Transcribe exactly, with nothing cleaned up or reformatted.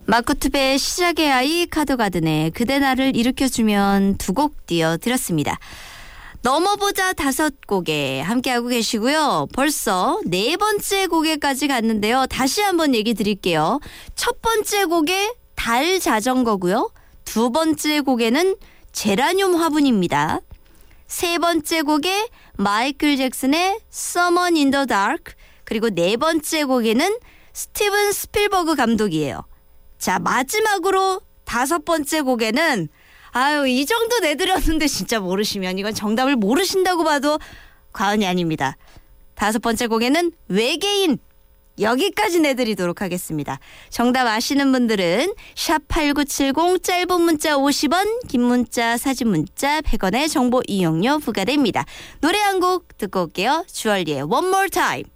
마크 투베의 시작의 아이 카더가든의 그대 나를 일으켜주면 두 곡 띄워드렸습니다. 넘어보자 다섯 곡에 함께하고 계시고요. 벌써 네 번째 곡에까지 갔는데요. 다시 한번 얘기 드릴게요. 첫 번째 곡에 달 자전거고요. 두 번째 곡에는 제라늄 화분입니다. 세 번째 곡에 마이클 잭슨의 Someone in the Dark, 그리고 네 번째 곡에는 스티븐 스필버그 감독이에요. 자, 마지막으로 다섯 번째 곡에는 아유, 이 정도 내드렸는데 진짜 모르시면 이건 정답을 모르신다고 봐도 과언이 아닙니다. 다섯 번째 곡에는 외계인, 여기까지 내드리도록 하겠습니다. 정답 아시는 분들은 샵 팔구칠공, 짧은 문자 오십 원, 긴 문자 사진 문자 백 원의 정보 이용료 부과됩니다. 노래 한 곡 듣고 올게요. 주얼리의 One More Time.